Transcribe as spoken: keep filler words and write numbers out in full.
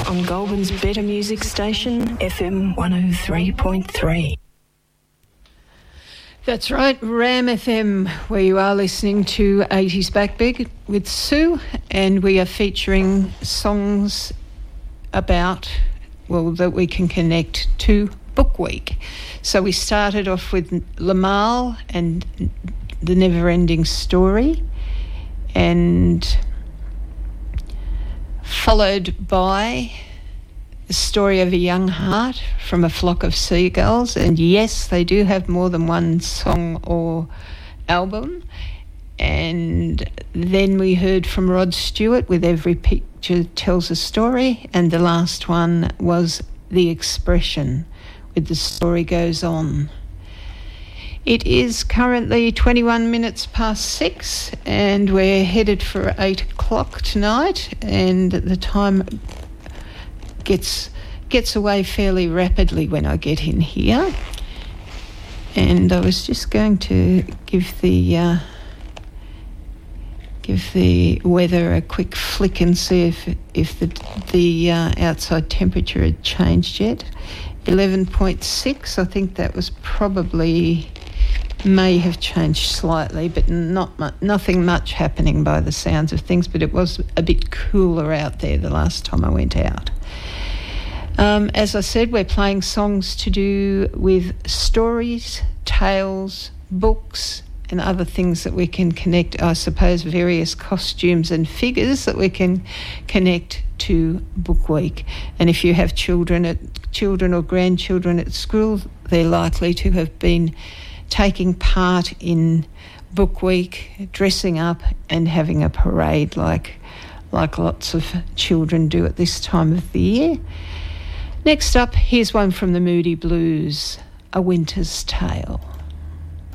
on Goulburn's Better Music Station, F M one oh three point three. That's right, Ram F M, where you are listening to eighties Backbeat with Sue, and we are featuring songs about, well, that we can connect to Book Week. So we started off with Lamal and The Never Ending Story, and followed by The Story of a Young Heart from A Flock of Seagulls. And yes, they do have more than one song or album. And then we heard from Rod Stewart with Every Picture Tells a Story. And the last one was The Expression with The Story Goes On. It is currently twenty-one minutes past six, and we're headed for eight o'clock tonight, and the time gets gets away fairly rapidly when I get in here. And I was just going to give the uh, give the weather a quick flick and see if if the the uh, outside temperature had changed yet. eleven point six, I think that was probably, may have changed slightly, but not much, nothing much happening by the sounds of things, but it was a bit cooler out there the last time I went out. Um, as I said, we're playing songs to do with stories, tales, books, and other things that we can connect, I suppose, various costumes and figures that we can connect to Book Week. And if you have children at children or grandchildren at school, they're likely to have been taking part in Book Week, dressing up and having a parade like like lots of children do at this time of the year. Next up, here's one from the Moody Blues, A Winter's Tale.